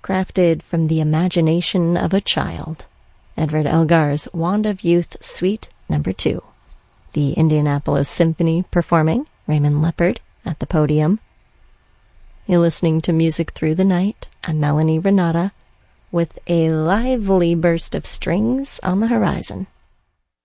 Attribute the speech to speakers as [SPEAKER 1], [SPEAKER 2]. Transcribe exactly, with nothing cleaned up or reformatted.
[SPEAKER 1] crafted from the imagination of a child. Edward Elgar's Wand of Youth Suite Number two. The Indianapolis Symphony performing Raymond Leppard at the podium. You're listening to Music Through the Night. I'm Melanie Renata with a lively burst of strings on the horizon.